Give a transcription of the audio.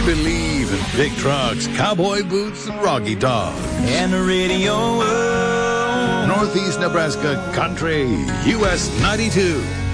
believe in big trucks, cowboy boots, and Rocky Dog. And the radio. Northeast Nebraska Country, US 92.